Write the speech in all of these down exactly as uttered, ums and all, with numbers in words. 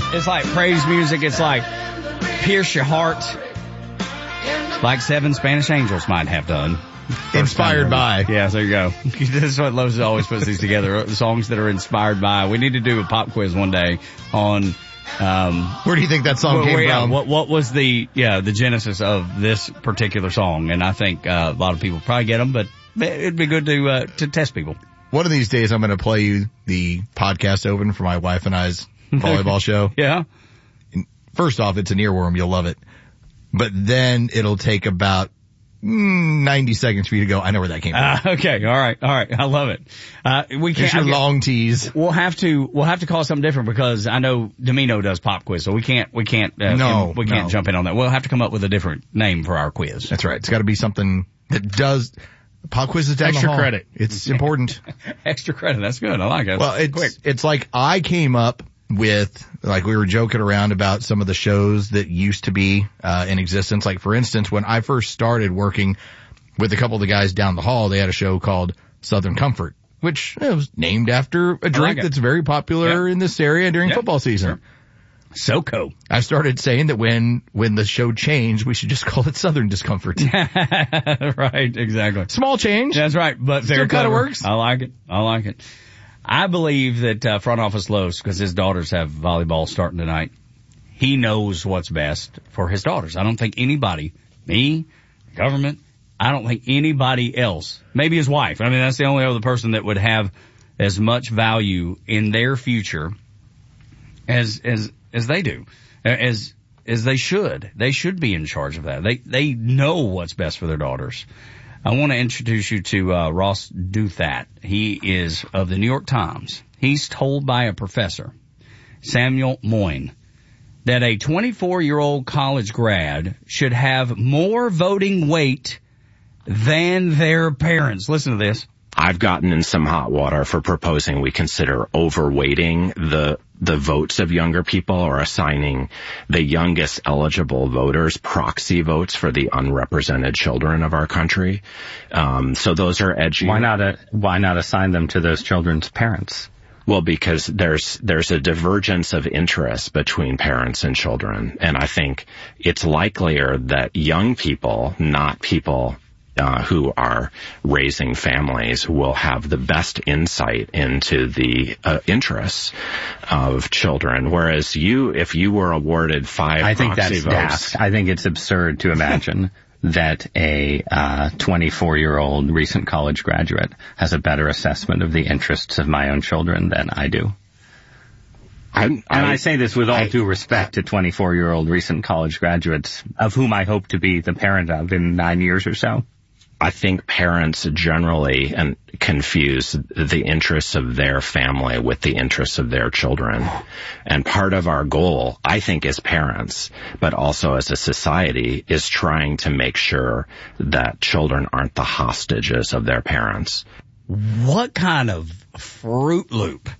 It's like praise music. It's like pierce your heart, like Seven Spanish Angels might have done. Inspired by. Yeah, there you go. That's what Lowe's always puts these together. Songs that are inspired by. We need to do a pop quiz one day on. Um, Where do you think that song well, came yeah, from? What, what was the yeah the genesis of this particular song? And I think uh, a lot of people probably get them, but it'd be good to uh, to test people. One of these days, I'm going to play you the podcast open for my wife and I's volleyball show. Yeah. First off, it's an earworm. You'll love it. But then it'll take about mm, ninety seconds for you to go, I know where that came from. Uh, okay. All right. All right. I love it. Uh, we can't. It's your get, long tease. We'll have to, we'll have to call something different because I know Domino does pop quiz, so we can't, we can't, uh, no, we can't no. jump in on that. We'll have to come up with a different name for our quiz. That's right. It's got to be something that does, pop quiz is down Extra the hall. credit. It's important. Extra credit. That's good. I like it. Well, it's, Quick. it's like I came up with, like we were joking around about some of the shows that used to be, uh, in existence. Like for instance, when I first started working with a couple of the guys down the hall, they had a show called Southern Comfort, which uh, was named after a drink like it. that's very popular Yeah. in this area during Yeah. football season. Sure. SoCo. I started saying that when, when the show changed, we should just call it Southern Discomfort. Right. Exactly. Small change. That's right, but Still very kinda clever. works. I like it. I like it. I believe that uh, front office Lowe's, because his daughters have volleyball starting tonight, he knows what's best for his daughters. I don't think anybody, me, government, I don't think anybody else, maybe his wife. I mean, that's the only other person that would have as much value in their future as as as they do, as as they should. They should be in charge of that. They they know what's best for their daughters. I want to introduce you to uh, Ross Douthat. He is of the New York Times. He's told by a professor, Samuel Moyn, that a twenty-four-year-old college grad should have more voting weight than their parents. Listen to this. I've gotten in some hot water for proposing we consider overweighting the the votes of younger people or assigning the youngest eligible voters proxy votes for the unrepresented children of our country. Um, so those are edgy. Why not a, why not assign them to those children's parents? Well, because there's there's a divergence of interest between parents and children, and I think it's likelier that young people, not people Uh, who are raising families, will have the best insight into the uh, interests of children. Whereas you, if you were awarded five I think proxy that's votes, daft. I think it's absurd to imagine that a uh, twenty-four-year-old recent college graduate has a better assessment of the interests of my own children than I do. I, And I, I say this with all I, due respect to twenty-four-year-old recent college graduates, of whom I hope to be the parent of in nine years or so. I think parents generally and confuse the interests of their family with the interests of their children. And part of our goal, I think, as parents, but also as a society, is trying to make sure that children aren't the hostages of their parents. What kind of Fruit Loop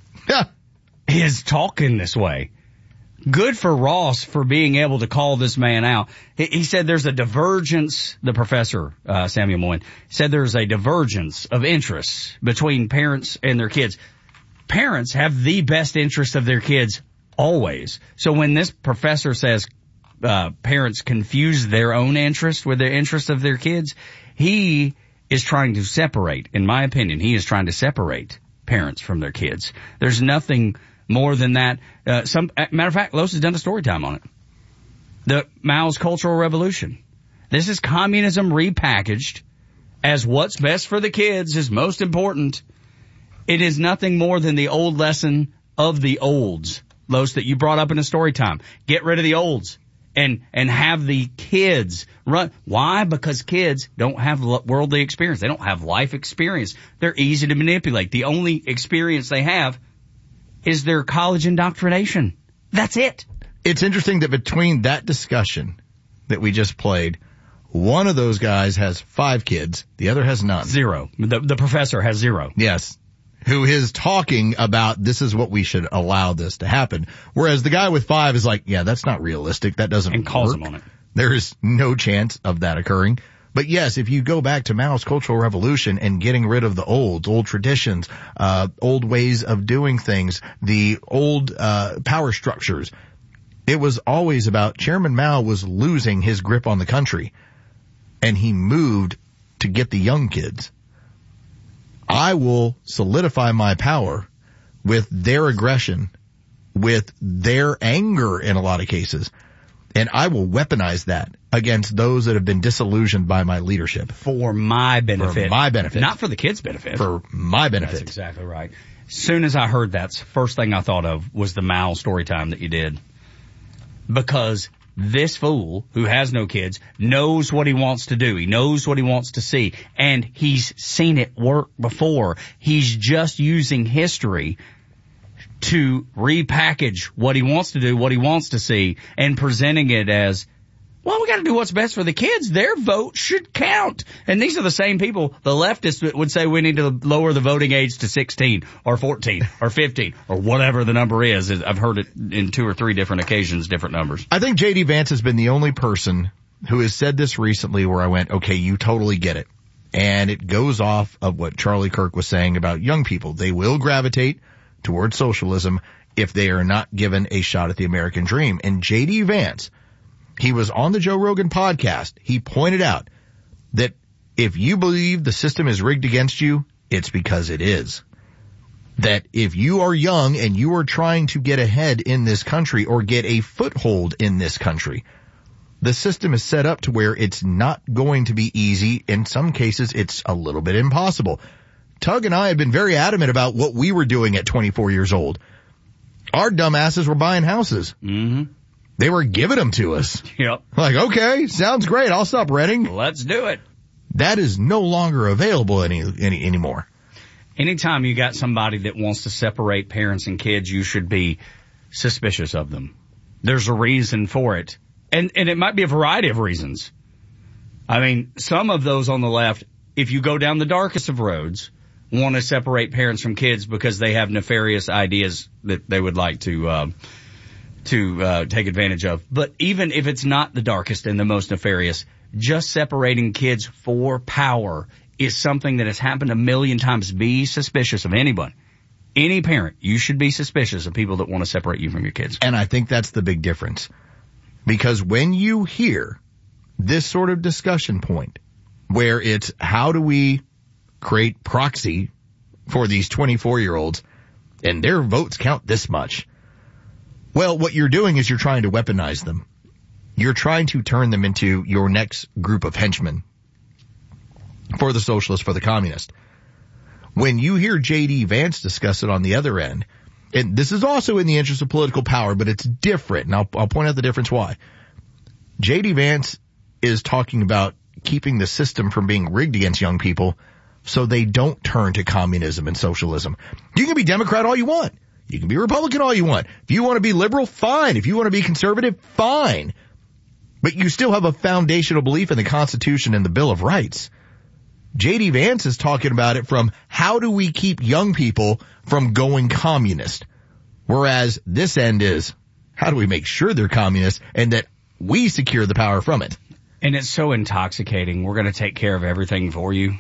is talking this way? Good for Ross for being able to call this man out. He, he said there's a divergence, the professor, uh, Samuel Moyn, said there's a divergence of interests between parents and their kids. Parents have the best interest of their kids always. So when this professor says, uh, parents confuse their own interest with the interest of their kids, he is trying to separate, in my opinion, he is trying to separate parents from their kids. There's nothing more than that. Uh, some, matter of fact, Lowe's has done a story time on it. The Mao's Cultural Revolution. This is communism repackaged as what's best for the kids is most important. It is nothing more than the old lesson of the olds, Lowe's, that you brought up in a story time. Get rid of the olds and, and have the kids run. Why? Because kids don't have worldly experience. They don't have life experience. They're easy to manipulate. The only experience they have is their college indoctrination. That's it. It's interesting that between that discussion that we just played, one of those guys has five kids, the other has none. Zero. The, the professor has zero. Yes. Who is talking about this is what we should allow this to happen. Whereas the guy with five is like, yeah, that's not realistic. That doesn't and calls work. him on it. There is no chance of that occurring. But yes, if you go back to Mao's Cultural Revolution and getting rid of the old, old traditions, uh, old ways of doing things, the old, uh, power structures, It was always about Chairman Mao was losing his grip on the country, and he moved to get the young kids. I will solidify my power with their aggression, with their anger in a lot of cases, and I will weaponize that against those that have been disillusioned by my leadership. For my benefit. For my benefit. Not for the kids' benefit. For my benefit. That's exactly right. As soon as I heard that, first thing I thought of was the Mao story time that you did. Because this fool, who has no kids, knows what he wants to do. He knows what he wants to see. And he's seen it work before. He's just using history to repackage what he wants to do, what he wants to see, and presenting it as, well, we got to do what's best for the kids. Their vote should count. And these are the same people, the leftists that would say we need to lower the voting age to sixteen or fourteen or fifteen or whatever the number is. I've heard it in two or three different occasions, different numbers. I think J D Vance has been the only person who has said this recently where I went, okay, you totally get it. And it goes off of what Charlie Kirk was saying about young people. They will gravitate towards socialism if they are not given a shot at the American dream. And J D Vance, he was on the Joe Rogan podcast. He pointed out that if you believe the system is rigged against you, it's because it is. That if you are young and you are trying to get ahead in this country or get a foothold in this country, the system is set up to where it's not going to be easy. In some cases, it's a little bit impossible. Tug and I had been very adamant about what we were doing at twenty-four years old. Our dumbasses were buying houses. Mm-hmm. They were giving them to us. Yep. Like, okay, sounds great. I'll stop renting. Let's do it. That is no longer available any, any anymore. Anytime you got somebody that wants to separate parents and kids, you should be suspicious of them. There's a reason for it. And, and it might be a variety of reasons. I mean, some of those on the left, if you go down the darkest of roads, want to separate parents from kids because they have nefarious ideas that they would like to, uh, to, uh, take advantage of. But even if it's not the darkest and the most nefarious, just separating kids for power is something that has happened a million times. Be suspicious of anyone. Any parent, you should be suspicious of people that want to separate you from your kids. And I think that's the big difference. Because when you hear this sort of discussion point where it's how do we create proxy for these twenty-four year olds and their votes count this much. Well, what you're doing is you're trying to weaponize them. You're trying to turn them into your next group of henchmen for the socialists, for the communists. When you hear J D Vance discuss it on the other end, and this is also in the interest of political power, but it's different, and I'll, I'll point out the difference why. J D Vance is talking about keeping the system from being rigged against young people so they don't turn to communism and socialism. You can be Democrat all you want. You can be Republican all you want. If you want to be liberal, fine. If you want to be conservative, fine. But you still have a foundational belief in the Constitution and the Bill of Rights. J D Vance is talking about it from how do we keep young people from going communist? Whereas this end is how do we make sure they're communist and that we secure the power from it? And it's so intoxicating. We're going to take care of everything for you.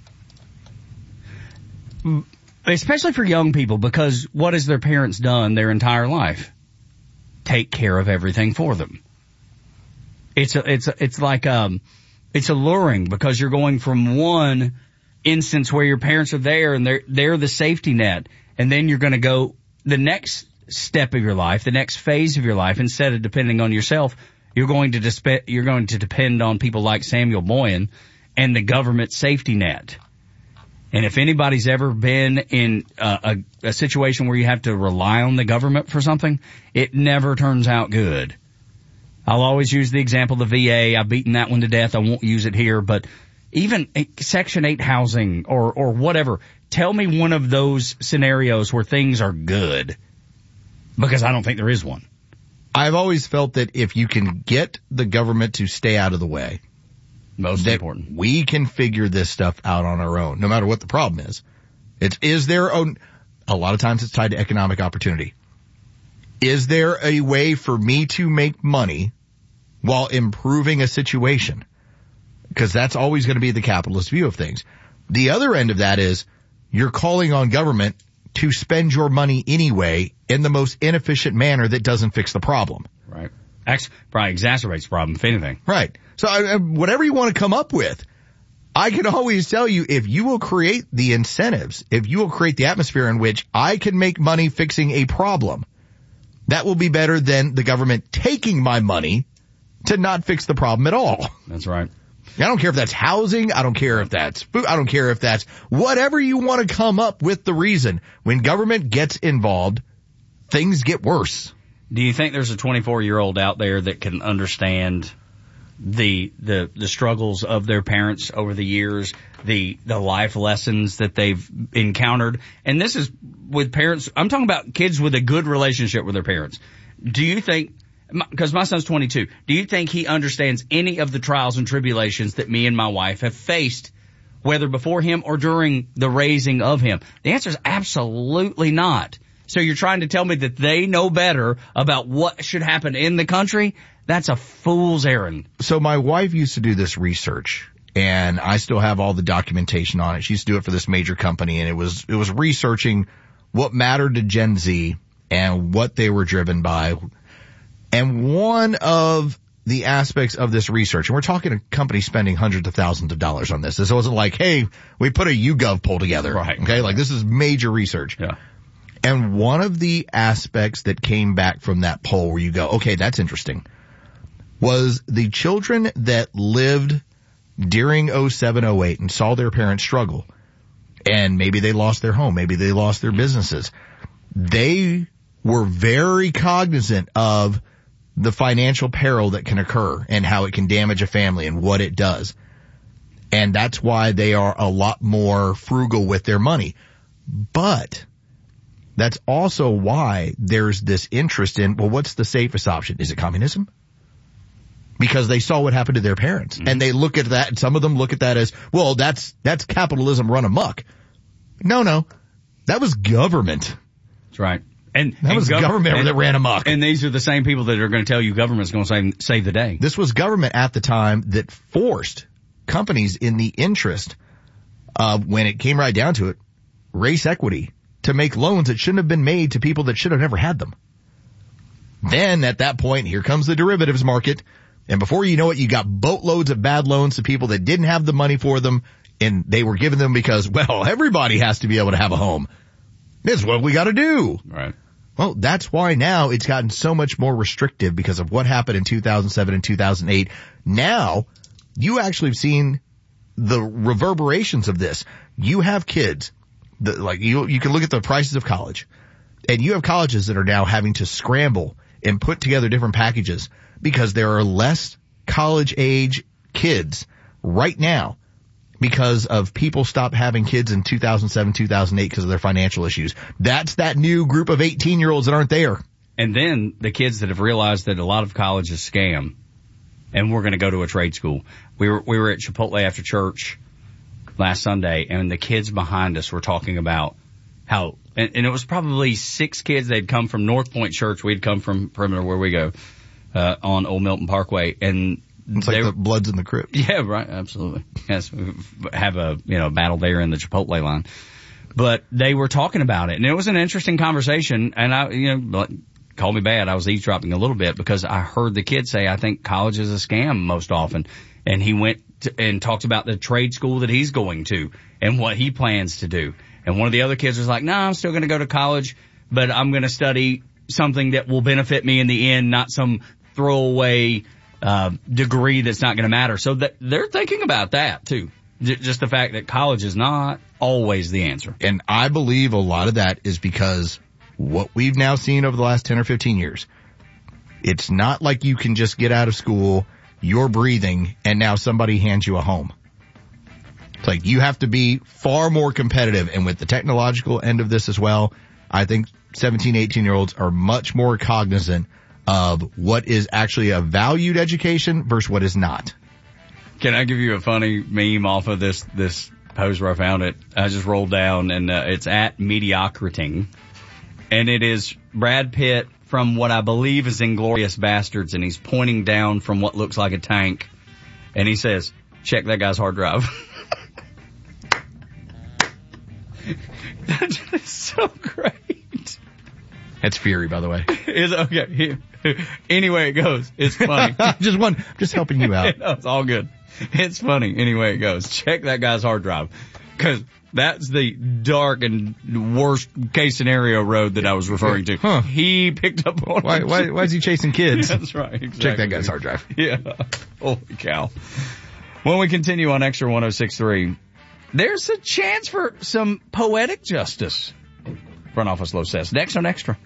Especially for young people, because what has their parents done their entire life? Take care of everything for them. It's a, it's a, it's like, um, it's alluring because you're going from one instance where your parents are there and they're, they're the safety net. And then you're going to go the next step of your life, the next phase of your life, instead of depending on yourself, you're going to disp- you're going to depend on people like Samuel Boyan and the government safety net. And if anybody's ever been in a, a, a situation where you have to rely on the government for something, it never turns out good. I'll always use the example of the V A. I've beaten that one to death. I won't use it here. But even Section eight housing or, or whatever, tell me one of those scenarios where things are good. Because I don't think there is one. I've always felt that if you can get the government to stay out of the way, most that important, we can figure this stuff out on our own, no matter what the problem is. It's, is there own, a lot of times it's tied to economic opportunity. Is there a way for me to make money while improving a situation? Because that's always going to be the capitalist view of things. The other end of that is you're calling on government to spend your money anyway in the most inefficient manner that doesn't fix the problem. Right. Actually, probably exacerbates the problem, if anything. Right. So I, whatever you want to come up with, I can always tell you, if you will create the incentives, if you will create the atmosphere in which I can make money fixing a problem, that will be better than the government taking my money to not fix the problem at all. That's right. I don't care if that's housing. I don't care if that's food. I don't care if that's whatever you want to come up with the reason. When government gets involved, things get worse. Do you think there's a twenty-four-year-old out there that can understand the the the struggles of their parents over the years, the the life lessons that they've encountered? And this is with parents. I'm talking about kids with a good relationship with their parents. Do you think, because my son's twenty-two, do you think he understands any of the trials and tribulations that me and my wife have faced, whether before him or during the raising of him? The answer is absolutely not. So you're trying to tell me that they know better about what should happen in the country? That's a fool's errand. So my wife used to do this research, and I still have all the documentation on it. She used to do it for this major company, and it was it was researching what mattered to Gen Z and what they were driven by. And one of the aspects of this research, and we're talking a company spending hundreds of thousands of dollars on this. This wasn't like, hey, we put a YouGov poll together. Right. Okay, like this is major research. Yeah. And one of the aspects that came back from that poll where you go, okay, that's interesting, was the children that lived during oh seven oh eight and saw their parents struggle, and maybe they lost their home, maybe they lost their businesses. They were very cognizant of the financial peril that can occur and how it can damage a family and what it does. And that's why they are a lot more frugal with their money. But that's also why there's this interest in, well, what's the safest option? Is it communism? Because they saw what happened to their parents. Mm-hmm. And they look at that, and some of them look at that as, well, that's, that's capitalism run amok. No, no. That was government. That's right. And that and was gov- government and, that ran amok. And these are the same people that are going to tell you government's going to save, save the day. This was government at the time that forced companies in the interest of, when it came right down to it, race equity, to make loans that shouldn't have been made to people that should have never had them. Then at that point, here comes the derivatives market. And before you know it, you got boatloads of bad loans to people that didn't have the money for them, and they were given them because, well, everybody has to be able to have a home. This is what we got to do. Right. Well, that's why now it's gotten so much more restrictive because of what happened in two thousand seven and two thousand eight. Now, you actually have seen the reverberations of this. You have kids, that, like you, you can look at the prices of college, and you have colleges that are now having to scramble and put together different packages because there are less college age kids right now because of people stopped having kids in two thousand seven, two thousand eight because of their financial issues. That's that new group of eighteen year olds that aren't there. And then the kids that have realized that a lot of college is scam and we're going to go to a trade school. We were, we were at Chipotle after church last Sunday, and the kids behind us were talking about how, and, and it was probably six kids. They'd come from North Point Church. We'd come from Perimeter, where we go, uh, on Old Milton Parkway. And it's like the Bloods in the Crips. Yeah, right. Absolutely. Yes. We have a, you know, battle there in the Chipotle line. But they were talking about it, and it was an interesting conversation. And I, you know, call me bad. I was eavesdropping a little bit because I heard the kid say, I think college is a scam most often. And he went to, and talked about the trade school that he's going to and what he plans to do. And one of the other kids was like, no, nah, I'm still going to go to college, but I'm going to study something that will benefit me in the end, not some throwaway uh, degree that's not going to matter. So that they're thinking about that too. J- just the fact that college is not always the answer. And I believe a lot of that is because what we've now seen over the last ten or fifteen years, it's not like you can just get out of school, you're breathing, and now somebody hands you a home. It's like you have to be far more competitive. And with the technological end of this as well, I think seventeen, eighteen year olds are much more cognizant of what is actually a valued education versus what is not. Can I give you a funny meme off of this, this post where I found it? I just rolled down, and uh, it's at Mediocriting, and it is Brad Pitt from what I believe is Inglourious Bastards, and he's pointing down from what looks like a tank, and he says, check that guy's hard drive. That's just so great. That's Fury, by the way. Is okay. He, Anyway it goes. It's funny. just one, just helping you out. No, it's all good. It's funny. Anyway it goes. Check that guy's hard drive. Cause that's the dark and worst case scenario road that I was referring to. Huh. He picked up on Why, it. why, why is he chasing kids? That's right. Exactly. Check that guy's hard drive. Yeah. Holy cow. When we continue on Extra one oh six point three, there's a chance for some poetic justice. Front Office Low says. Next on Extra.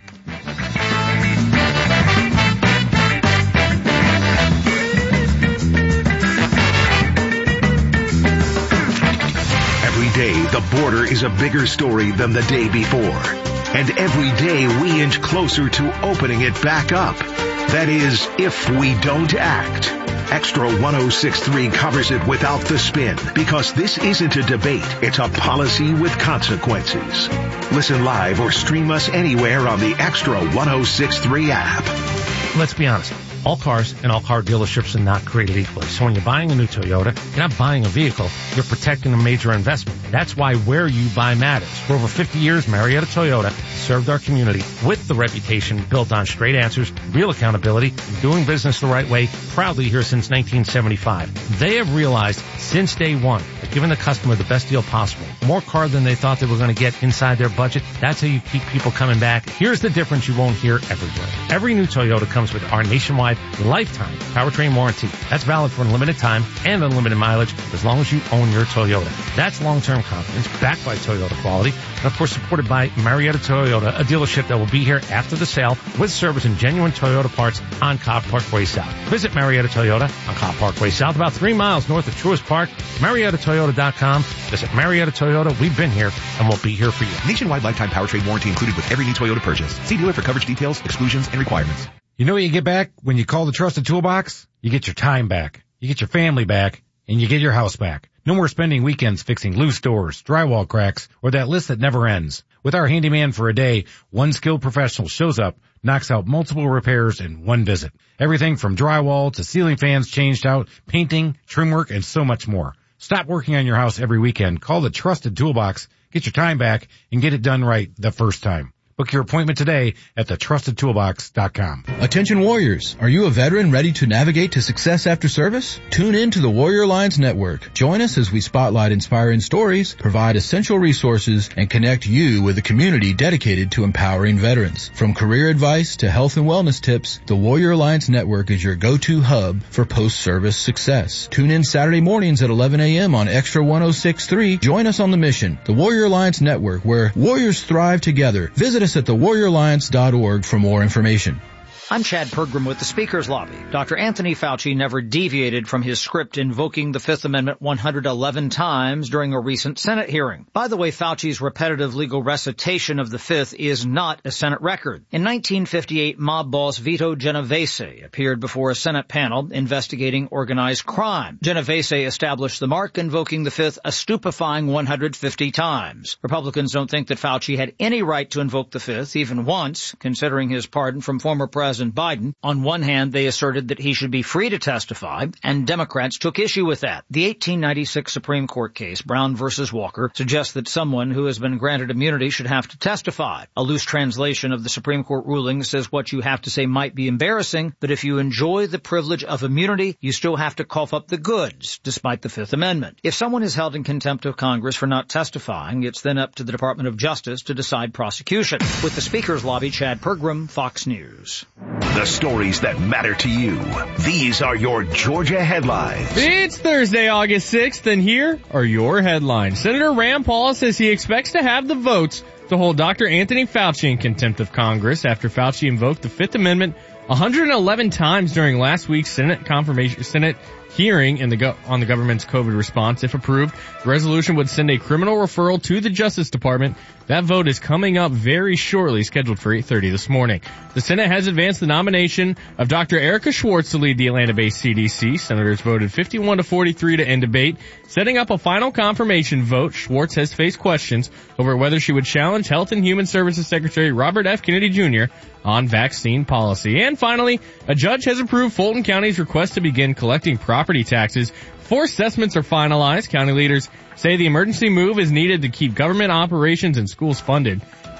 Every day, the border is a bigger story than the day before. And every day, we inch closer to opening it back up. That is, if we don't act. Extra one oh six point three covers it without the spin, because this isn't a debate, it's a policy with consequences. Listen live or stream us anywhere on the Extra one oh six point three app. Let's be honest. All cars and all car dealerships are not created equally. So when you're buying a new Toyota, you're not buying a vehicle, you're protecting a major investment. That's why where you buy matters. For over fifty years, Marietta Toyota served our community with the reputation built on straight answers, real accountability, and doing business the right way, proudly here since nineteen seventy-five. They have realized since day one that giving the customer the best deal possible, more car than they thought they were going to get inside their budget, that's how you keep people coming back. Here's the difference you won't hear everywhere. Every new Toyota comes with our nationwide lifetime powertrain warranty. That's valid for unlimited time and unlimited mileage as long as you own your Toyota. That's long-term confidence backed by Toyota quality and, of course, supported by Marietta Toyota, a dealership that will be here after the sale with service and genuine Toyota parts on Cobb Parkway South. Visit Marietta Toyota on Cobb Parkway South, about three miles north of Truist Park. Marietta Toyota dot com. Visit Marietta Toyota. We've been here and we'll be here for you. Nationwide lifetime powertrain warranty included with every new Toyota purchase. See dealer for coverage details, exclusions, and requirements. You know what you get back when you call the Trusted Toolbox? You get your time back, you get your family back, and you get your house back. No more spending weekends fixing loose doors, drywall cracks, or that list that never ends. With our handyman for a day, one skilled professional shows up, knocks out multiple repairs in one visit. Everything from drywall to ceiling fans changed out, painting, trim work, and so much more. Stop working on your house every weekend. Call the Trusted Toolbox, get your time back, and get it done right the first time. Book your appointment today at the trusted toolbox dot com. Attention Warriors, are you a veteran ready to navigate to success after service? Tune in to the Warrior Alliance Network. Join us as we spotlight inspiring stories, provide essential resources, and connect you with a community dedicated to empowering veterans. From career advice to health and wellness tips, the Warrior Alliance Network is your go-to hub for post-service success. Tune in Saturday mornings at eleven a.m. on Extra one oh six point three. Join us on the mission, the Warrior Alliance Network, where warriors thrive together. Visit us at the warrior alliance dot org for more information. I'm Chad Pergram with the Speaker's Lobby. Doctor Anthony Fauci never deviated from his script invoking the Fifth Amendment one hundred eleven times during a recent Senate hearing. By the way, Fauci's repetitive legal recitation of the Fifth is not a Senate record. In nineteen fifty-eight, mob boss Vito Genovese appeared before a Senate panel investigating organized crime. Genovese established the mark, invoking the Fifth a stupefying one hundred fifty times. Republicans don't think that Fauci had any right to invoke the Fifth, even once, considering his pardon from former President Biden. On one hand, they asserted that he should be free to testify, and Democrats took issue with that. The eighteen ninety-six Supreme Court case, Brown versus Walker, suggests that someone who has been granted immunity should have to testify. A loose translation of the Supreme Court ruling says what you have to say might be embarrassing, but if you enjoy the privilege of immunity, you still have to cough up the goods, despite the Fifth Amendment. If someone is held in contempt of Congress for not testifying, it's then up to the Department of Justice to decide prosecution. With the Speaker's Lobby, Chad Pergram, Fox News. The stories that matter to you. These are your Georgia headlines. It's Thursday, August sixth, and here are your headlines. Senator Rand Paul says he expects to have the votes to hold Doctor Anthony Fauci in contempt of Congress after Fauci invoked the Fifth Amendment one hundred eleven times during last week's Senate confirmation Senate hearing in the go- on the government's COVID response. If approved, the resolution would send a criminal referral to the Justice Department. That vote is coming up very shortly, scheduled for eight thirty this morning. The Senate has advanced the nomination of Doctor Erica Schwartz to lead the Atlanta-based C D C. Senators voted fifty-one to forty-three to end debate. Setting up a final confirmation vote, Schwartz has faced questions over whether she would challenge Health and Human Services Secretary Robert F. Kennedy Junior on vaccine policy. And finally, a judge has approved Fulton County's request to begin collecting property taxes. Before assessments are finalized, county leaders say the emergency move is needed to keep government operations and schools funded.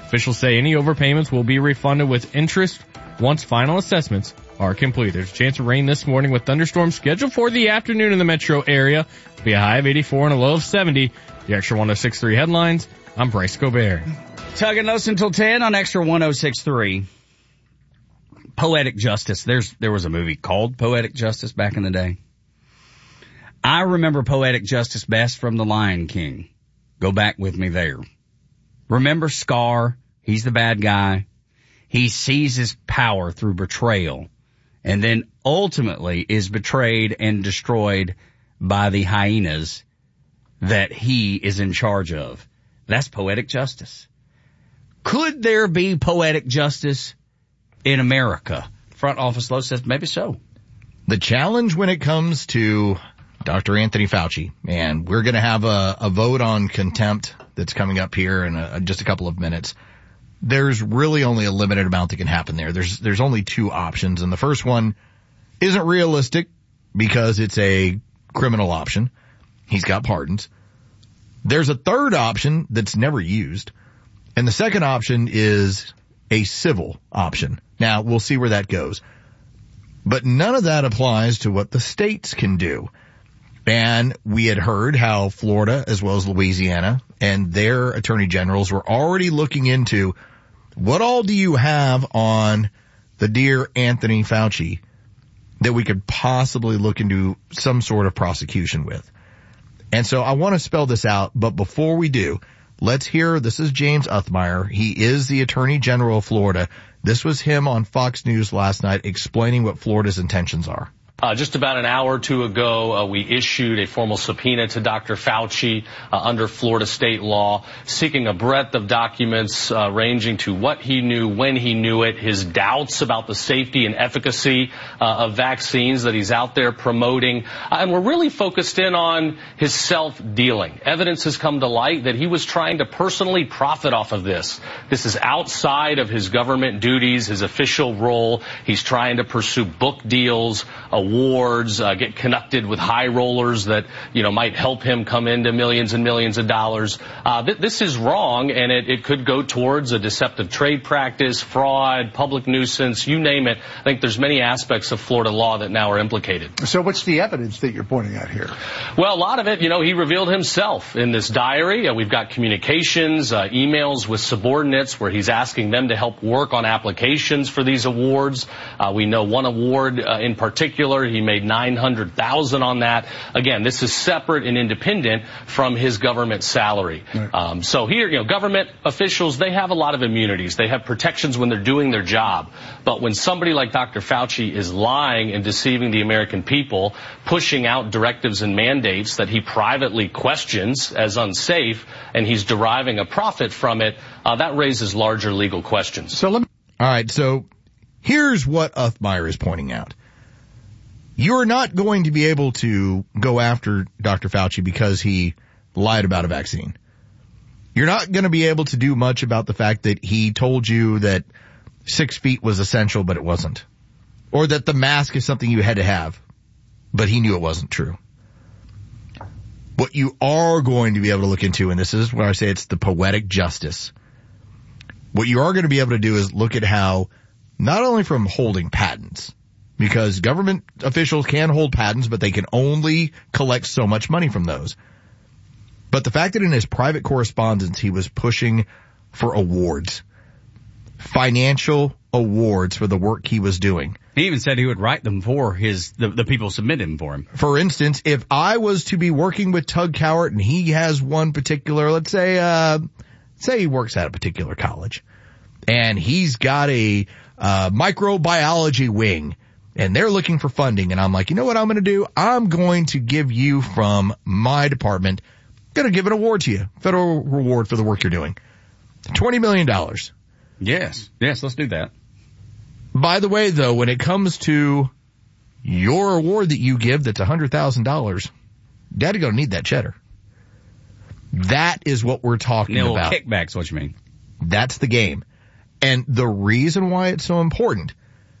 Officials say any overpayments will be refunded with interest once final assessments are complete. There's a chance of rain this morning with thunderstorms scheduled for the afternoon in the metro area. It'll be a high of eighty-four and a low of seventy. The Extra one oh six point three headlines. I'm Bryce Gobert. Tugging those until ten on Extra one oh six point three. Poetic Justice. There's, there was a movie called Poetic Justice back in the day. I remember Poetic Justice best from The Lion King. Go back with me there. Remember Scar? He's the bad guy. He seizes power through betrayal and then ultimately is betrayed and destroyed by the hyenas that he is in charge of. That's poetic justice. Could there be poetic justice in America? Front Office Low says maybe so. The challenge when it comes to Doctor Anthony Fauci, and we're going to have a, a vote on contempt that's coming up here in a, just a couple of minutes. There's really only a limited amount that can happen there. There's, there's only two options, and the first one isn't realistic because it's a criminal option. He's got pardons. There's a third option that's never used, and the second option is a civil option. Now, we'll see where that goes. But none of that applies to what the states can do. And we had heard how Florida as well as Louisiana and their attorney generals were already looking into what all do you have on the dear Anthony Fauci that we could possibly look into some sort of prosecution with. And so I want to spell this out, but before we do, let's hear, this is James Uthmeier. He is the Attorney General of Florida. This was him on Fox News last night explaining what Florida's intentions are. Uh, just about an hour or two ago, uh, we issued a formal subpoena to Doctor Fauci uh, under Florida state law, seeking a breadth of documents uh, ranging to what he knew, when he knew it, his doubts about the safety and efficacy uh, of vaccines that he's out there promoting. Uh, and we're really focused in on his self-dealing. Evidence has come to light that he was trying to personally profit off of this. This is outside of his government duties, his official role. He's trying to pursue book deals, awards, uh, get connected with high rollers that, you know, might help him come into millions and millions of dollars. Uh, th- this is wrong, and it, it could go towards a deceptive trade practice, fraud, public nuisance, you name it. I think there's many aspects of Florida law that now are implicated. So what's the evidence that you're pointing out here? Well, a lot of it, you know, he revealed himself in this diary. Uh, we've got communications, uh, emails with subordinates where he's asking them to help work on applications for these awards. Uh, we know one award uh, in particular, he made nine hundred thousand dollars on that. Again, this is separate and independent from his government salary. Right. Um, so here, you know, government officials, they have a lot of immunities. They have protections when they're doing their job. But when somebody like Doctor Fauci is lying and deceiving the American people, pushing out directives and mandates that he privately questions as unsafe, and he's deriving a profit from it, uh, that raises larger legal questions. So let me- All right, so here's what Uthmeier is pointing out. You're not going to be able to go after Doctor Fauci because he lied about a vaccine. You're not going to be able to do much about the fact that he told you that six feet was essential, but it wasn't. Or that the mask is something you had to have, but he knew it wasn't true. What you are going to be able to look into, and this is where I say it's the poetic justice, what you are going to be able to do is look at how, not only from holding patents, because government officials can hold patents, but they can only collect so much money from those. But the fact that in his private correspondence he was pushing for awards, financial awards for the work he was doing. He even said he would write them for his the, the people submitted them for him. For instance, if I was to be working with Tug Cowart and he has one particular, let's say, uh, say he works at a particular college, and he's got a uh, microbiology wing, and they're looking for funding, and I'm like, you know what I'm going to do? I'm going to give you from my department, going to give an award to you, federal reward for the work you're doing. twenty million dollars. Yes. Yes, let's do that. By the way, though, when it comes to your award that you give that's one hundred thousand dollars, Daddy going to need that cheddar. That is what we're talking Nil about. Kickbacks, what you mean. That's the game. And the reason why it's so important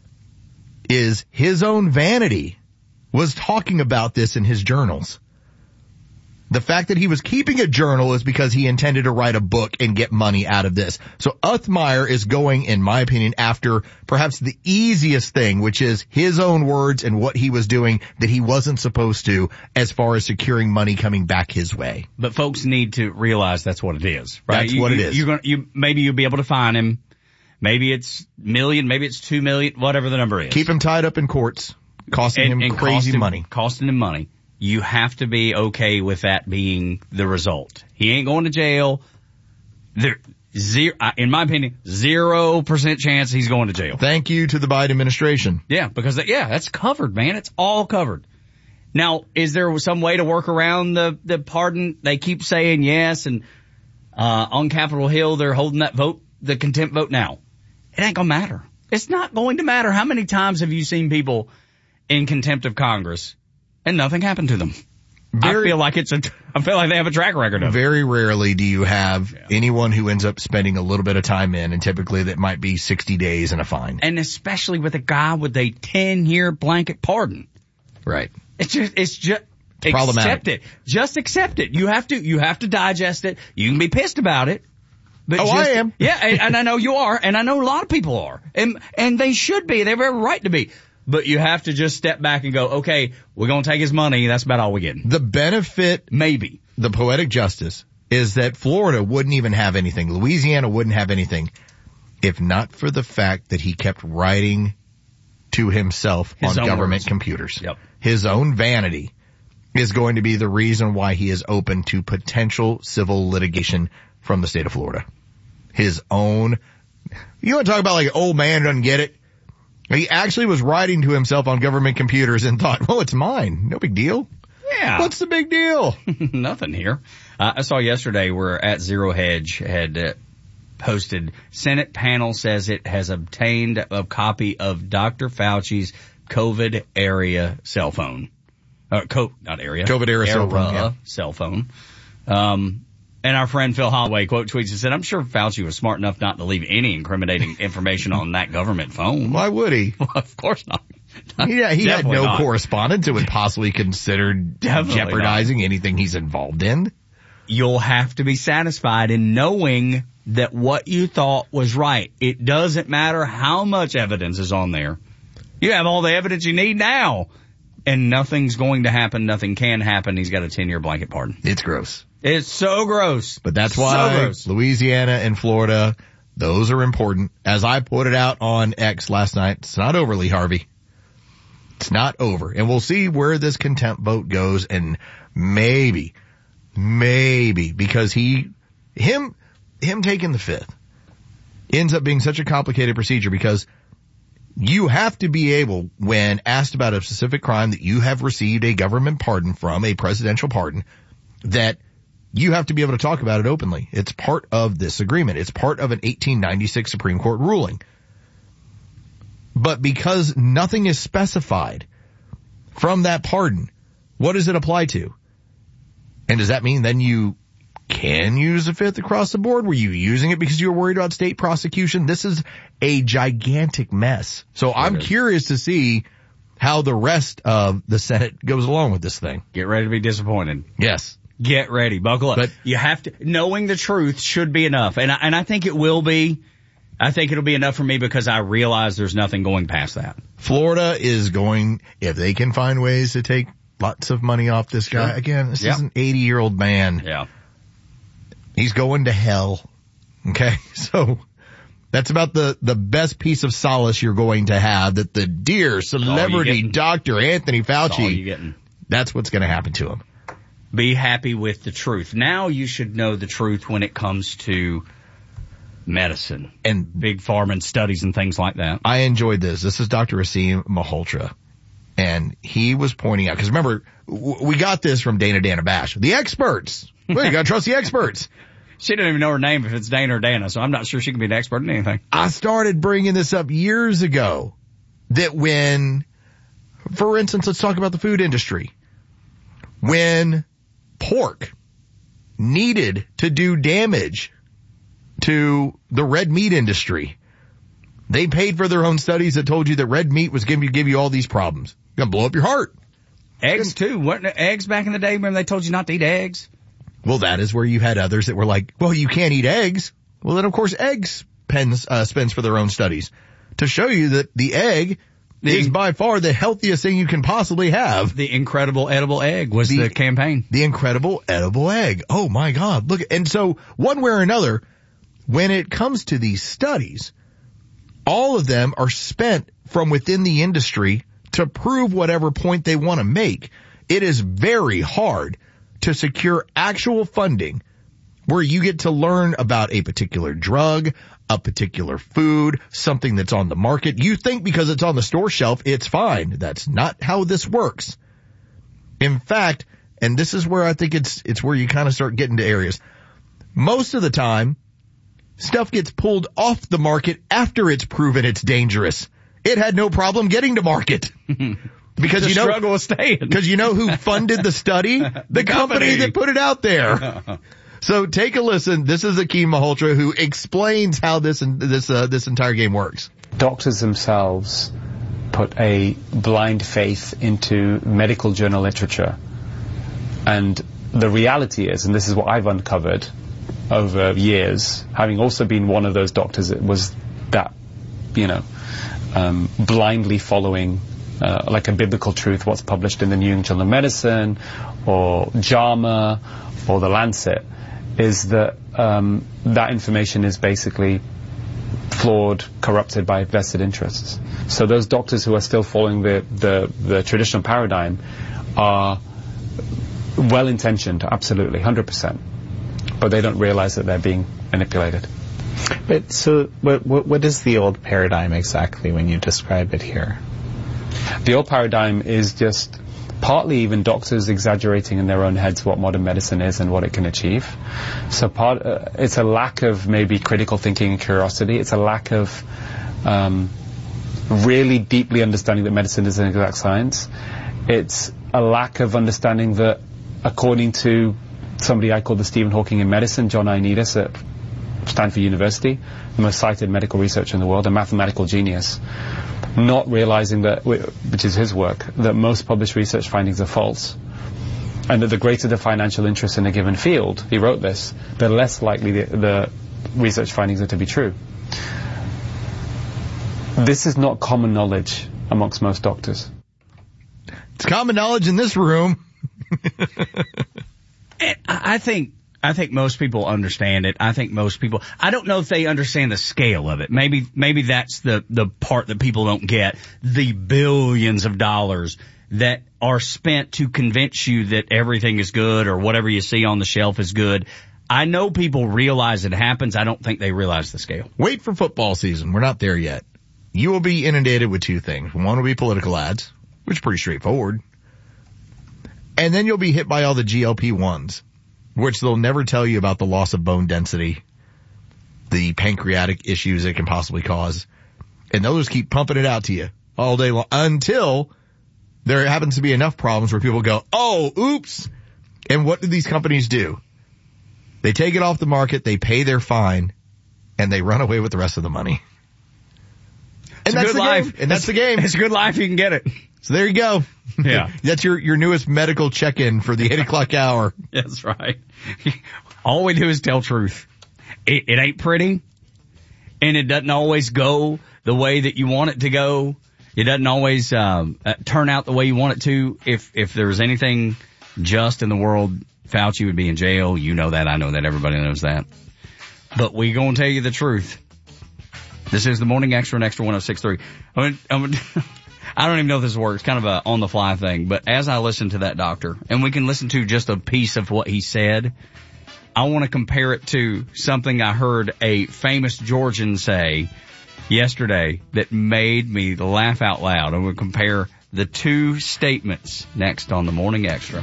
is his own vanity was talking about this in his journals. The fact that he was keeping a journal is because he intended to write a book and get money out of this. So Uthmeier is going, in my opinion, after perhaps the easiest thing, which is his own words and what he was doing that he wasn't supposed to as far as securing money coming back his way. But folks need to realize that's what it is, right? That's you, what it you, is. You're gonna, you, maybe you'll be able to find him. Maybe it's million, maybe it's two million, whatever the number is. Keep him tied up in courts, costing and, him and crazy cost him, money. Costing him money. You have to be okay with that being the result. He ain't going to jail. There, zero, in my opinion, zero percent chance he's going to jail. Thank you to the Biden administration. Yeah, because, yeah, that's covered, man. It's all covered. Now, is there some way to work around the, the pardon? They keep saying yes, and uh on Capitol Hill, they're holding that vote, the contempt vote now. It ain't gonna matter. It's not going to matter. How many times have you seen people in contempt of Congress and nothing happened to them? Very, I feel like it's a, I feel like they have a track record of it. Very rarely do you have yeah. anyone who ends up spending a little bit of time in, and typically that might be sixty days and a fine. And especially with a guy with a ten year blanket pardon. Right. It's just, it's just, it's accept it. Just accept it. You have to, you have to digest it. You can be pissed about it. But oh, just, I am. Yeah, and, and I know you are, and I know a lot of people are. And, and they should be. They have every right to be. But you have to just step back and go, okay, we're going to take his money. That's about all we get. The benefit, maybe, the poetic justice is that Florida wouldn't even have anything. Louisiana wouldn't have anything if not for the fact that he kept writing to himself his on government words. computers. Yep. His own vanity is going to be the reason why he is open to potential civil litigation from the state of Florida. His own, you want to talk about like an old man doesn't get it? He actually was writing to himself on government computers and thought, oh, it's mine. No big deal. Yeah. What's the big deal? Nothing here. Uh, I saw yesterday where at Zero Hedge had uh, posted, Senate panel says it has obtained a copy of Doctor Fauci's COVID area cell phone. Uh, co- not area. COVID era, era cell phone. Yeah. Cell phone. Um, And our friend Phil Holloway quote tweets and said, I'm sure Fauci was smart enough not to leave any incriminating information on that government phone. Why would he? Well, of course not. Yeah, he had no not. correspondence that would possibly consider Definitely jeopardizing not. anything he's involved in. You'll have to be satisfied in knowing that what you thought was right. It doesn't matter how much evidence is on there. You have all the evidence you need now. And nothing's going to happen. Nothing can happen. He's got a ten-year blanket pardon. It's gross. It's so gross. But that's why so Louisiana and Florida, those are important. As I put it out on X last night, it's not over, Lee Harvey. It's not over. And we'll see where this contempt vote goes. And maybe, maybe, because he, him, him taking the fifth ends up being such a complicated procedure because you have to be able, when asked about a specific crime that you have received a government pardon from, a presidential pardon, that you have to be able to talk about it openly. It's part of this agreement. It's part of an eighteen ninety-six Supreme Court ruling. But because nothing is specified from that pardon, what does it apply to? And does that mean then you can use the fifth across the board? Were you using it because you were worried about state prosecution? This is a gigantic mess. So I'm curious to see how the rest of the Senate goes along with this thing. Get ready to be disappointed. Yes. Get ready. Buckle up. But you have to, knowing the truth should be enough. And I, and I think it will be. I think it'll be enough for me because I realize there's nothing going past that. Florida is going, if they can find ways to take lots of money off this guy. Sure. Again, this yep. is an eighty year old man. Yeah. He's going to hell. Okay. So that's about the, the best piece of solace you're going to have, that the dear celebrity Doctor Anthony Fauci, that's, that's what's going to happen to him. Be happy with the truth. Now you should know the truth when it comes to medicine and big pharma and studies and things like that. I enjoyed this. This is Doctor Asim Malhotra. And he was pointing out, because remember, w- we got this from Dana Dana Bash. The experts. Well, you got to trust the experts. She didn't even know her name if it's Dana or Dana, so I'm not sure she can be an expert in anything. I started bringing this up years ago, that when, for instance, let's talk about the food industry. When pork needed to do damage to the red meat industry, they paid for their own studies that told you that red meat was going to give you all these problems. Going to blow up your heart. Eggs too. Weren't there eggs back in the day? Remember they told you not to eat eggs? Well, that is where you had others that were like, well, you can't eat eggs. Well, then of course eggs pens, uh, spends for their own studies to show you that the egg the, is by far the healthiest thing you can possibly have. The incredible edible egg was the, the campaign. The incredible edible egg. Oh my God. Look, and so one way or another, when it comes to these studies, all of them are spent from within the industry to prove whatever point they want to make. It is very hard to secure actual funding where you get to learn about a particular drug, a particular food, something that's on the market. You think because it's on the store shelf, it's fine. That's not how this works. In fact, and this is where I think it's, it's where you kind of start getting to areas. Most of the time, stuff gets pulled off the market after it's proven it's dangerous. It had no problem getting to market. Because the you know, struggle is staying. Because you know who funded the study? The, the company. company that put it out there. So take a listen. This is Akeem Malhotra who explains how this this uh, this entire game works. Doctors themselves put a blind faith into medical journal literature, and the reality is, and this is what I've uncovered over years, having also been one of those doctors, it was that, you know, um, blindly following. Uh, like a biblical truth, what's published in the New England Journal of Medicine or JAMA or the Lancet, is that um, that information is basically flawed, corrupted by vested interests. So those doctors who are still following the, the, the traditional paradigm are well-intentioned, absolutely, one hundred percent. But they don't realize that they're being manipulated. But so what, what, what is the old paradigm exactly when you describe it here? The old paradigm is just partly even doctors exaggerating in their own heads what modern medicine is and what it can achieve. So part, uh, it's a lack of maybe critical thinking and curiosity. It's a lack of um, really deeply understanding that medicine is an exact science. It's a lack of understanding that, according to somebody I call the Stephen Hawking in medicine, John Ioannidis at Stanford University, the most cited medical researcher in the world, a mathematical genius, not realizing that, which is his work, that most published research findings are false, and that the greater the financial interest in a given field, he wrote this, the less likely the, the research findings are to be true. This is not common knowledge amongst most doctors. It's common knowledge in this room. I think I think most people understand it. I think most people, I don't know if they understand the scale of it. Maybe, maybe that's the, the part that people don't get. The billions of dollars that are spent to convince you that everything is good or whatever you see on the shelf is good. I know people realize it happens. I don't think they realize the scale. Wait for football season. We're not there yet. You will be inundated with two things. One will be political ads, which is pretty straightforward. And then you'll be hit by all the G L P ones. Which they'll never tell you about the loss of bone density, the pancreatic issues it can possibly cause. And they'll just keep pumping it out to you all day long until there happens to be enough problems where people go, oh, oops. And what do these companies do? They take it off the market, they pay their fine, and they run away with the rest of the money. It's and a that's good the life. game. And that's the game. It's a good life. You can get it. So there you go. Yeah. That's your, your newest medical check-in for the eight o'clock hour. That's right. All we do is tell truth. It, it ain't pretty, and it doesn't always go the way that you want it to go. It doesn't always um, uh, turn out the way you want it to. If if there was anything just in the world, Fauci would be in jail. You know that. I know that. Everybody knows that. But we gonna tell you the truth. This is the Morning Extra and Extra one oh six point three. I'm, I'm, I don't even know if this works, kind of a on-the-fly thing, but as I listen to that doctor, and we can listen to just a piece of what he said, I want to compare it to something I heard a famous Georgian say yesterday that made me laugh out loud. I'm going to compare the two statements next on the Morning Extra.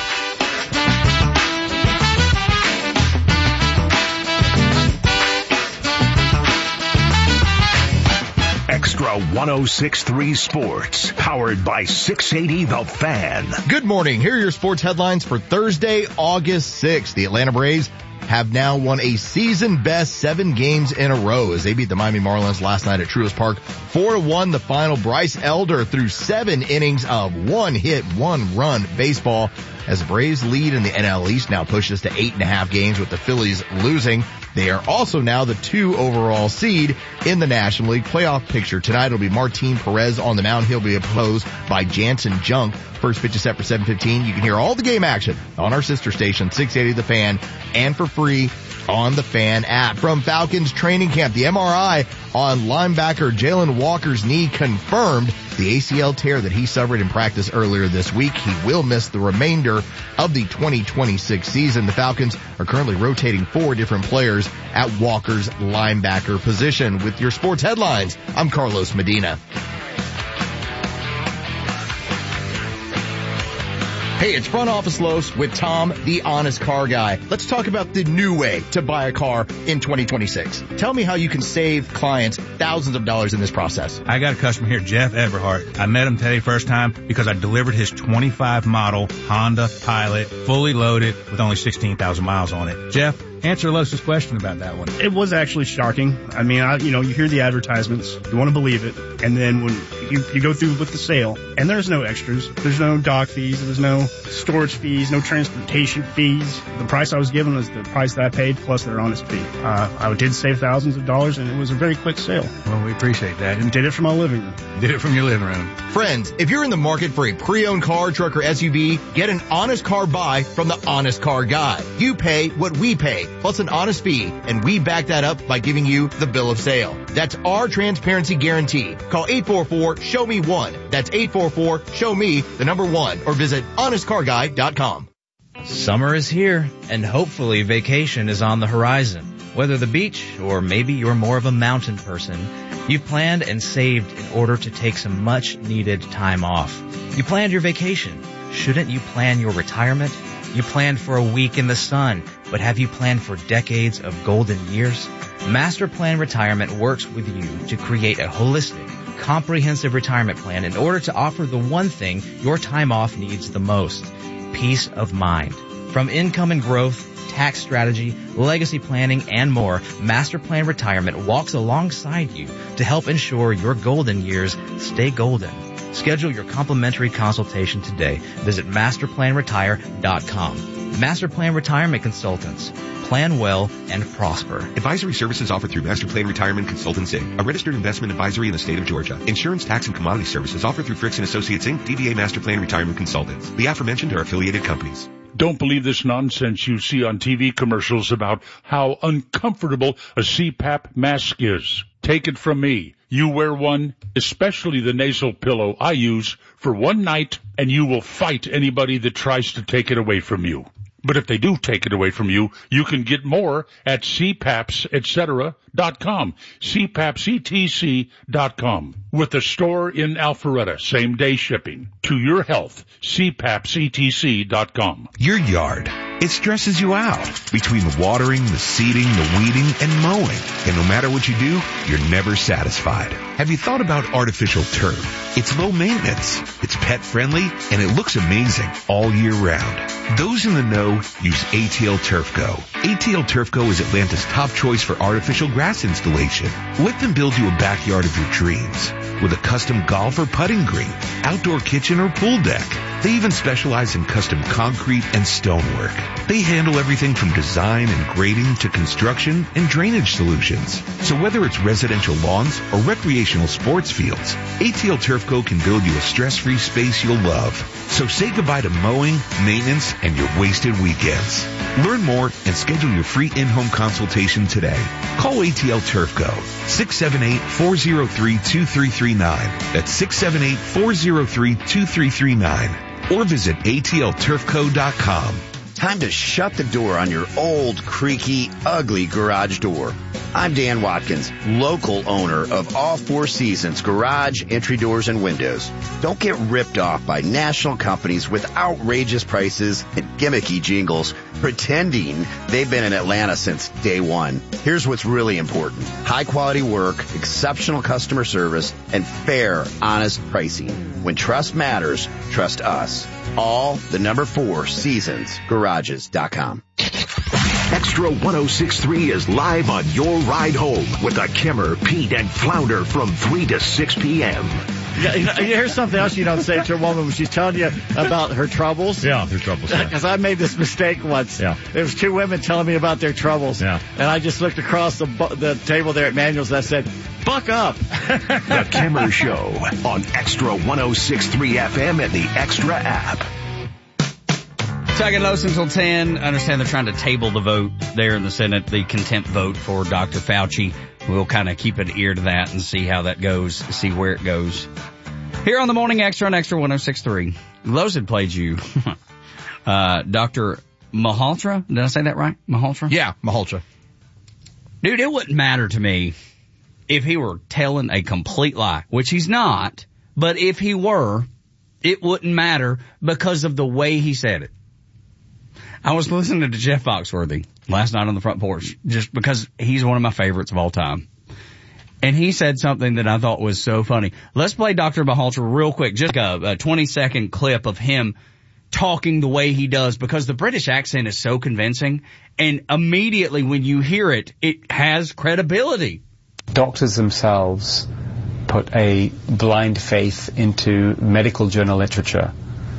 Extra one oh six point three Sports, powered by six eighty The Fan. Good morning. Here are your sports headlines for Thursday, August sixth. The Atlanta Braves have now won a season best seven games in a row as they beat the Miami Marlins last night at Truist Park. Four to one the final. Bryce Elder threw seven innings of one hit, one run baseball as the Braves lead in the N L East now pushes to eight and a half games with the Phillies losing. They are also now the two overall seed in the National League playoff picture. Tonight it'll be Martin Perez on the mound. He'll be opposed by Jansen Junk. First pitch is set for seven fifteen. You can hear all the game action on our sister station, six eighty The Fan, and for free on the Fan app. From Falcons training camp, the M R I on linebacker Jalen Walker's knee confirmed the A C L tear that he suffered in practice earlier this week. He will miss the remainder of the twenty twenty-six season. The Falcons are currently rotating four different players at Walker's linebacker position. With your sports headlines, I'm Carlos Medina. Hey, it's Front Office Los with Tom, the Honest Car Guy. Let's talk about the new way to buy a car in twenty twenty-six. Tell me how you can save clients thousands of dollars in this process. I got a customer here, Jeff Everhart. I met him today first time because I delivered his twenty-five model Honda Pilot, fully loaded with only sixteen thousand miles on it. Jeff, answer Los's question about that one. It was actually shocking. I mean, I, you know, you hear the advertisements, you want to believe it, and then when you, you go through with the sale, and there's no extras, there's no dock fees, there's no storage fees, no transportation fees. The price I was given was the price that I paid plus their honest fee. Uh, I did save thousands of dollars, and it was a very quick sale. Well, we appreciate that. And did it from my living room. Did it from your living room. Friends, if you're in the market for a pre-owned car, truck, or S U V, get an honest car buy from the Honest Car Guy. You pay what we pay, plus an honest fee, and we back that up by giving you the bill of sale. That's our transparency guarantee. Call eight four four, show me one. That's eight four four, show me the number one, or visit honest car guy dot com. Summer is here, and hopefully vacation is on the horizon. Whether the beach or maybe you're more of a mountain person, you've planned and saved in order to take some much needed time off. You planned your vacation. Shouldn't you plan your retirement? You planned for a week in the sun, but have you planned for decades of golden years? Master Plan Retirement works with you to create a holistic, comprehensive retirement plan in order to offer the one thing your time off needs the most, peace of mind. From income and growth, tax strategy, legacy planning, and more, Master Plan Retirement walks alongside you to help ensure your golden years stay golden. Schedule your complimentary consultation today. Visit master plan retire dot com. Master Plan Retirement Consultants. Plan well and prosper. Advisory services offered through Master Plan Retirement Consultants, Incorporated, a registered investment advisory in the state of Georgia. Insurance, tax, and commodity services offered through Fricks and Associates, Incorporated, D B A Master Plan Retirement Consultants. The aforementioned are affiliated companies. Don't believe this nonsense you see on T V commercials about how uncomfortable a C PAP mask is. Take it from me. You wear one, especially the nasal pillow I use, for one night, and you will fight anybody that tries to take it away from you. But if they do take it away from you, you can get more at C PAPS, et cetera dot com, C PAPS E T C dot com. With a store in Alpharetta, same day shipping. To your health, C PAPS E T C dot com. Your yard, it stresses you out between the watering, the seeding, the weeding, and mowing. And no matter what you do, you're never satisfied. Have you thought about artificial turf? It's low maintenance, it's pet friendly, and it looks amazing all year round. Those in the know use A T L Turf Go. A T L Turf Go is Atlanta's top choice for artificial grass installation. Let them build you a backyard of your dreams with a custom golf or putting green, outdoor kitchen or pool deck. They even specialize in custom concrete and stonework. They handle everything from design and grading to construction and drainage solutions. So whether it's residential lawns or recreational sports fields, A T L Turf Go can build you a stress-free space you'll love. So say goodbye to mowing, maintenance, and your wasted weekends. Learn more and schedule your free in-home consultation today. Call A T L Turf Go, six seven eight, four oh three, two three three nine. That's six seven eight, four oh three, two three three nine. Or visit A T L turf co dot com. Time to shut the door on your old, creaky, ugly garage door. I'm Dan Watkins, local owner of All Four Seasons Garage, Entry Doors, and Windows. Don't get ripped off by national companies with outrageous prices and gimmicky jingles pretending they've been in Atlanta since day one. Here's what's really important. High quality work, exceptional customer service, and fair, honest pricing. When trust matters, trust us. All the number four seasons garages dot com. Extra one oh six point three is live on your ride home with the Kimmer, Pete, and Flounder from three to six p.m. Yeah, you know, here's something else you don't say to a woman when she's telling you about her troubles. Yeah, her troubles. Because yeah. I made this mistake once. Yeah. There was two women telling me about their troubles. Yeah. And I just looked across the the table there at Manuel's and I said, buck up. The Kimmer Show on Extra one oh six point three F M and the Extra app. Tuck and Los until ten. I understand they're trying to table the vote there in the Senate, the contempt vote for Doctor Fauci. We'll kind of keep an ear to that and see how that goes, see where it goes. Here on the Morning Extra on Extra one oh six point three, Los had played you, uh, Doctor Malhotra. Did I say that right? Malhotra? Yeah, Malhotra. Dude, it wouldn't matter to me if he were telling a complete lie, which he's not, but if he were, it wouldn't matter because of the way he said it. I was listening to Jeff Foxworthy last night on the front porch just because he's one of my favorites of all time. And he said something that I thought was so funny. Let's play Doctor Malhotra real quick, just a, a twenty second clip of him talking the way he does because the British accent is so convincing. And immediately when you hear it, it has credibility. Doctors themselves put a blind faith into medical journal literature.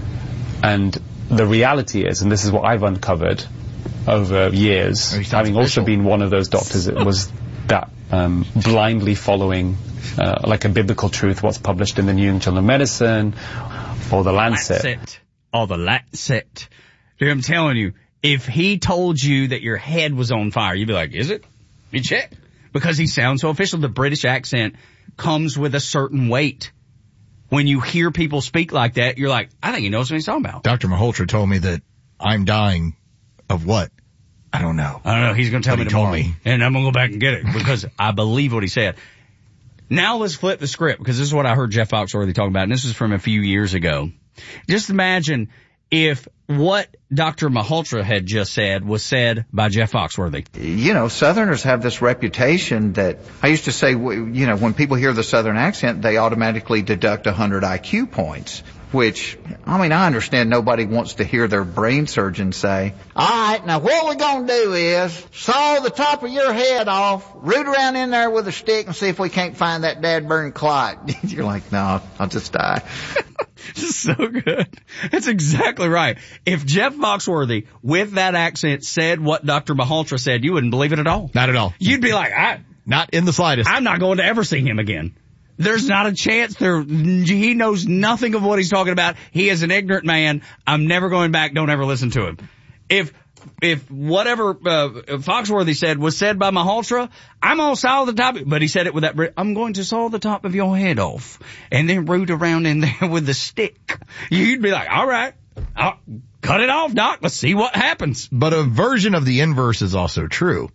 And the reality is, and this is what I've uncovered over years, having also been one of those doctors, it was that um, blindly following, uh, like a biblical truth, what's published in the New England Journal of Medicine or the Lancet. Lancet. Or the Lancet. Dude, I'm telling you, if he told you that your head was on fire, you'd be like, is it? You check. Because he sounds so official. The British accent comes with a certain weight. When you hear people speak like that, you're like, I think he knows what he's talking about. Doctor Malhotra told me that I'm dying of what? I don't know. I don't know. He's going to tell but me he tomorrow. Told me. And I'm going to go back and get it because I believe what he said. Now let's flip the script because this is what I heard Jeff Foxworthy talking about. And this is from a few years ago. Just imagine if what Doctor Malhotra had just said was said by Jeff Foxworthy. You know, Southerners have this reputation that I used to say, you know, when people hear the Southern accent, they automatically deduct one hundred I Q points, which, I mean, I understand nobody wants to hear their brain surgeon say, all right, now what we're going to do is saw the top of your head off, root around in there with a stick and see if we can't find that dad-burn clot. You're like, no, I'll just die. So good. That's exactly right. If Jeff Foxworthy, with that accent, said what Doctor Malhotra said, you wouldn't believe it at all. Not at all. You'd be like, I, not in the slightest. I'm not going to ever see him again. There's not a chance there. He knows nothing of what he's talking about. He is an ignorant man. I'm never going back. Don't ever listen to him. If, if whatever, uh, Foxworthy said was said by Malhotra, I'm gonna saw the top, but he said it with that, I'm going to saw the top of your head off and then root around in there with the stick. You'd be like, all right, I'll cut it off, doc. Let's see what happens. But a version of the inverse is also true.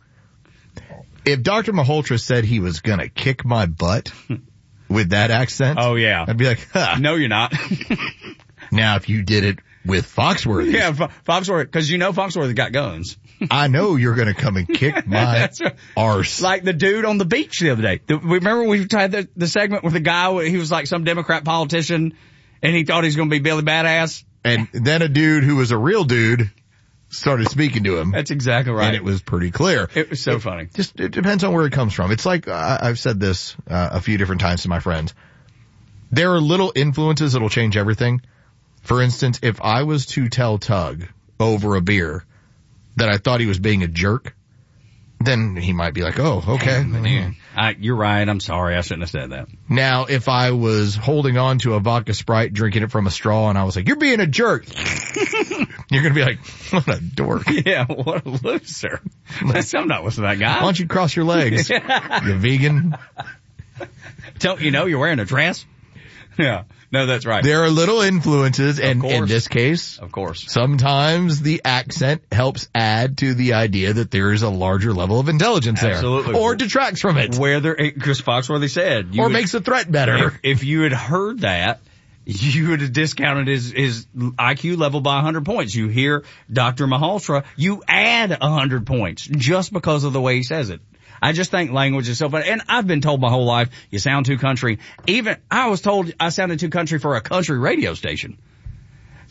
If Doctor Malhotra said he was gonna kick my butt with that accent. Oh yeah. I'd be like, huh. No, you're not. Now, if you did it with Foxworthy. Yeah, Fo- Foxworthy, cause you know Foxworthy got guns. I know you're gonna come and kick my right. arse. Like the dude on the beach the other day. The, remember we tried the, the segment with the guy, he was like some Democrat politician and he thought he was gonna be Billy Badass. And then a dude who was a real dude started speaking to him. That's exactly right. And it was pretty clear. It was so it funny. Just, it depends on where it comes from. It's like, uh, I've said this uh, a few different times to my friends. There are little influences that'll change everything. For instance, if I was to tell Tug over a beer that I thought he was being a jerk, then he might be like, oh, okay. Man, I, you're right. I'm sorry. I shouldn't have said that. Now, if I was holding on to a vodka Sprite, drinking it from a straw, and I was like, you're being a jerk, you're going to be like, what a dork. Yeah, what a loser. I'm not listening to that guy. Why don't you cross your legs, you vegan? Don't you know you're wearing a dress? Yeah. No, that's right. There are little influences, and in this case, of course, sometimes the accent helps add to the idea that there is a larger level of intelligence Absolutely. there. Or detracts from it. Whether, because Foxworthy said. Or would, makes the threat better. If, if you had heard that, you would have discounted his, his I Q level by one hundred points. You hear Doctor Malhotra, you add one hundred points just because of the way he says it. I just think language is so funny. And I've been told my whole life, you sound too country. Even, I was told I sounded too country for a country radio station.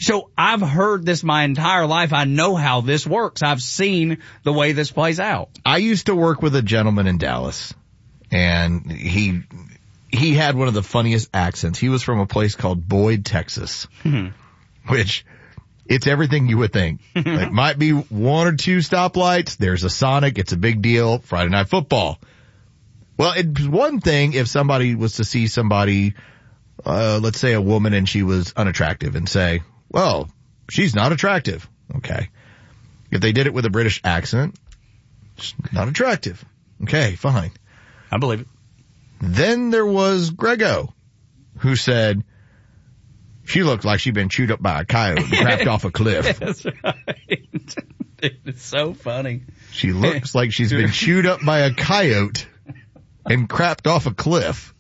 So I've heard this my entire life. I know how this works. I've seen the way this plays out. I used to work with a gentleman in Dallas, and he he had one of the funniest accents. He was from a place called Boyd, Texas, which it's everything you would think. It might be one or two stoplights. There's a Sonic. It's a big deal. Friday Night Football. Well, it's one thing if somebody was to see somebody, uh, let's say a woman, and she was unattractive and say, well, she's not attractive. Okay. If they did it with a British accent, it's not attractive. Okay, fine. I believe it. Then there was Grego, who said she looked like she'd been chewed up by a coyote and crapped off a cliff. That's right. It's so funny. She looks like she's been chewed up by a coyote and crapped off a cliff.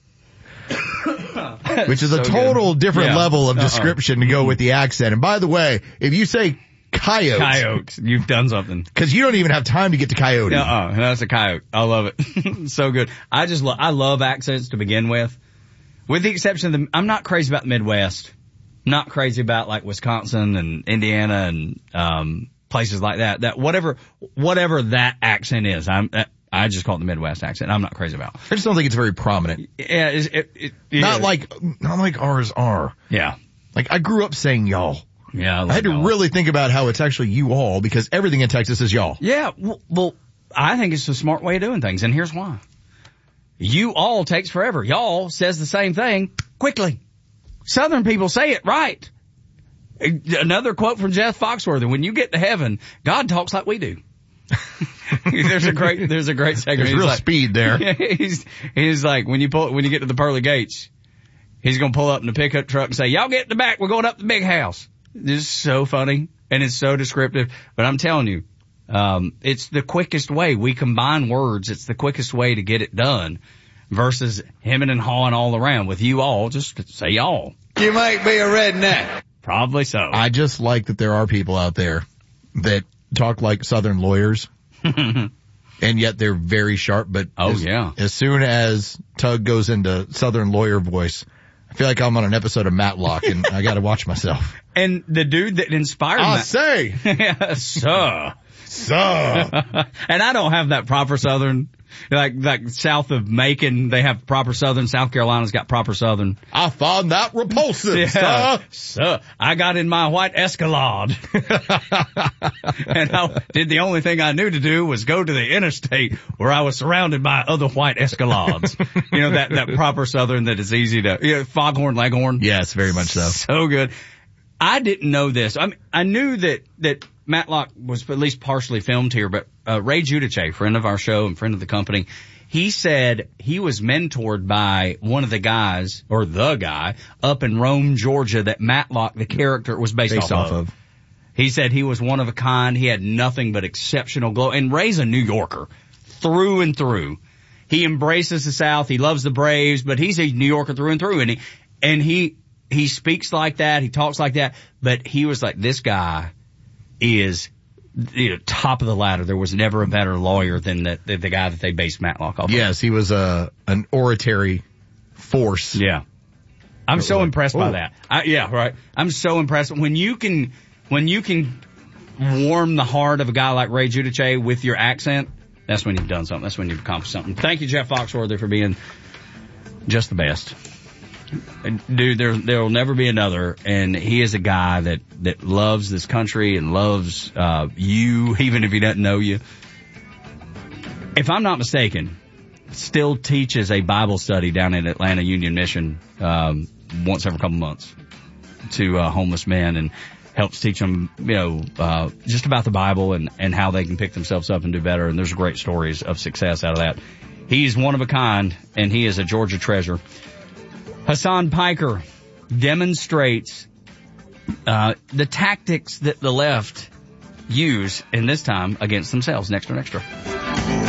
Which is a so total good. different yeah. level of description uh-uh. to go with the accent. And by the way, if you say coyote. Coyote. You've done something. Cause you don't even have time to get to coyote. Uh-uh. That's a coyote. I love it. So good. I just love, I love accents to begin with. With the exception of the, I'm not crazy about the Midwest. Not crazy about like Wisconsin and Indiana and, um, places like that. That whatever, whatever that accent is, I'm, I just call it the Midwest accent. I'm not crazy about. I just don't think it's very prominent. Yeah, it, it, it, it not is. like not like ours are. Yeah, like I grew up saying y'all. Yeah, I, I had to y'all. really think about how it's actually you all because everything in Texas is y'all. Yeah, well, well, I think it's a smart way of doing things, and here's why. You all takes forever. Y'all says the same thing quickly. Southern people say it right. Another quote from Jeff Foxworthy: "When you get to heaven, God talks like we do." there's a great, there's a great segment. There's he's real like, speed there. He's, he's like, when you pull, when you get to the pearly gates, he's gonna pull up in the pickup truck and say, "Y'all get in the back. We're going up the big house." This is so funny and it's so descriptive. But I'm telling you, um, it's the quickest way. We combine words. It's the quickest way to get it done versus hemming and hawing all around. With you all, just say y'all. You might be a redneck. Probably so. I just like that there are people out there that talk like Southern lawyers, and yet they're very sharp. But oh as, yeah, as soon as Tug goes into Southern lawyer voice, I feel like I'm on an episode of Matlock, and I got to watch myself. And the dude that inspired I Matt- say, yeah, sir, sir, and I don't have that proper Southern. Like, like south of Macon, they have proper Southern. South Carolina's got proper Southern. I found that repulsive, yeah, sir. Sir, I got in my white Escalade. And I did the only thing I knew to do was go to the interstate where I was surrounded by other white Escalades. You know, that, that proper Southern that is easy to, you know, Foghorn Leghorn. Yes, very much so. So good. I didn't know this. I mean, I knew that, that Matlock was at least partially filmed here, but uh, Ray Giudice, friend of our show and friend of the company, he said he was mentored by one of the guys, or the guy, up in Rome, Georgia, that Matlock, the character, was based, based off, off of. of. He said he was one of a kind. He had nothing but exceptional glow. And Ray's a New Yorker, through and through. He embraces the South. He loves the Braves, but he's a New Yorker through and through. And he, and he, he speaks like that. He talks like that. But he was like, this guy is, you know, top of the ladder. There was never a better lawyer than the, the, the guy that they based Matlock off of. Yes, he was a, an oratory force. Yeah. I'm so like, impressed oh. by that. I, yeah, right. I'm so impressed. When you can, when you can warm the heart of a guy like Ray Giudice with your accent, that's when you've done something. That's when you've accomplished something. Thank you, Jeff Foxworthy, for being just the best. Dude, there there will never be another, and he is a guy that, that loves this country and loves uh you, even if he doesn't know you. If I'm not mistaken, still teaches a Bible study down at Atlanta Union Mission um once every couple months to uh, homeless men, and helps teach them, you know, uh just about the Bible and, and how they can pick themselves up and do better. And there's great stories of success out of that. He's one of a kind, and he is a Georgia treasure. Hassan Piker demonstrates uh the tactics that the left use, and this time against themselves. Next on Extra.